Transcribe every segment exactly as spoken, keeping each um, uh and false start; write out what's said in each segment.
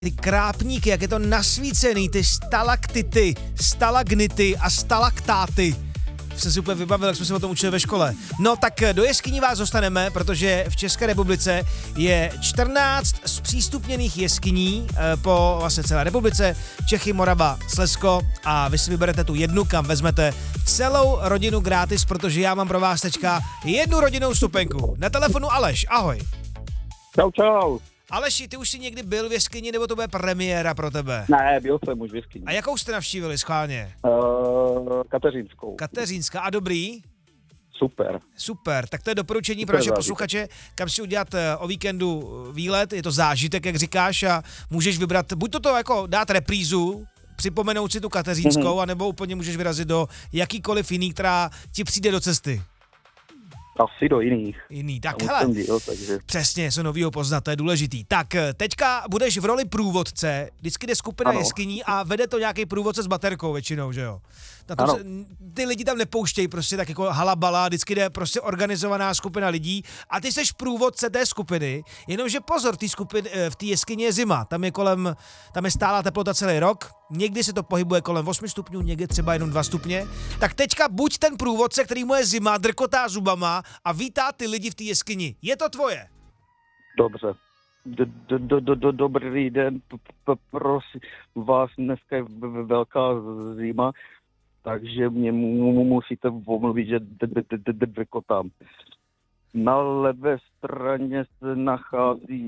ty krápníky, jak je to nasvícený, ty stalaktity, stalagnity a stalaktáty. Jsem si úplně vybavil, jak jsme se o tom učili ve škole. No tak do jeskyní vás dostaneme, protože v České republice je čtrnáct zpřístupněných jeskyní po vlastně celé republice, Čechy, Morava, Slezsko, a vy si vyberete tu jednu, kam vezmete celou rodinu gratis, protože já mám pro vás teďka jednu rodinnou vstupenku. Na telefonu Aleš, ahoj. Čau, čau. Aleši, ty už jsi někdy byl v jeskyni, nebo to bude premiéra pro tebe? Ne, byl jsem už v jeskyni. A jakou jste navštívili schválně? Uh, Kateřinskou. Kateřinská, a dobrý? Super. Super, tak to je doporučení Super pro naše zážitek. posluchače, kam si udělat o víkendu výlet, je to zážitek, jak říkáš, a můžeš vybrat, buď to, to jako dát reprízu, připomenout si tu Kateřinskou, mm-hmm. anebo úplně můžeš vyrazit do jakýkoliv jiný, která ti přijde do cesty. Asi do jiných. Jiný, tak Tam hele, jsem díl, takže... přesně, něco novýho poznat, to je důležitý. Tak teďka budeš v roli průvodce, vždycky jde skupina Ano. jeskyní a vede to nějaký průvodce s baterkou většinou, že jo? Na to Ano. se, ty lidi tam nepouštějí prostě tak jako halabala, vždycky jde prostě organizovaná skupina lidí a ty seš průvodce té skupiny, jenomže pozor, tý skupin, v té jeskyni je zima, tam je kolem, tam je stálá teplota celý rok, někdy se to pohybuje kolem osmi stupňů, někdy třeba jenom dva stupně, tak teďka buď ten průvodce, který mu je zima, drkotá zubama a vítá ty lidi v té jeskyni. Je to tvoje? Dobře. Do, do, do, do, do, dobrý den, p- p- prosím vás, dneska je v- velká zima, takže mě mu- mu- musíte omluvit, že d- d- d- d- drkotám. Na levé straně se nachází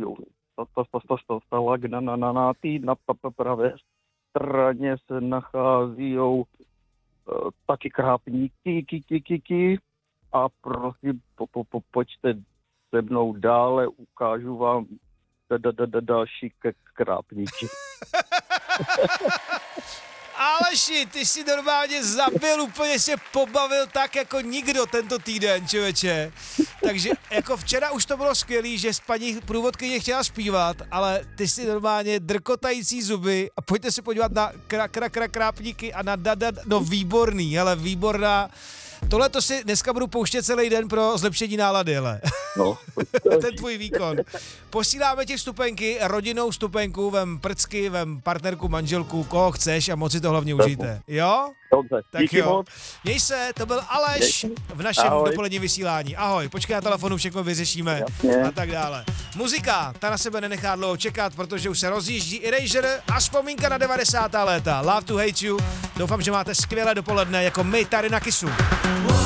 stalagnáty, na p- p- pravé straně se nachází uh, taky krápníky, ky, ky, ky, ky. A prosím, po, po, po, pojďte se mnou dále, ukážu vám da, da, da, da, další k- krápníky. Aleši, ty si normálně zabil, úplně se pobavil tak jako nikdo tento týden, člověče. Takže jako včera už to bylo skvělý, že s paní průvodkyně chtěla zpívat, ale ty si normálně drkotající zuby a pojďte se podívat na kra, kra, kra, krápníky a na da, da, no výborný, hele, výborná. Tohle to si dneska budu pouštět celý den pro zlepšení nálady, hele. No. Ten tvůj výkon. Posíláme ti vstupenky, rodinnou vstupenku, vem prcky, vem partnerku, manželku, koho chceš a moc si to hlavně užijte. Jo? Dobře, Tak díky jo. moc. Měj se, to byl Aleš v našem Ahoj. dopoledním vysílání. Ahoj, počkej na telefonu, všechno vyřešíme. Jasně. A tak dále. Muzika, ta na sebe nenechá dlouho čekat, protože už se rozjíždí Erasure a vzpomínka na devadesátá léta. Love to hate you. Doufám, že máte skvělé dopoledne jako my tady na Kissu.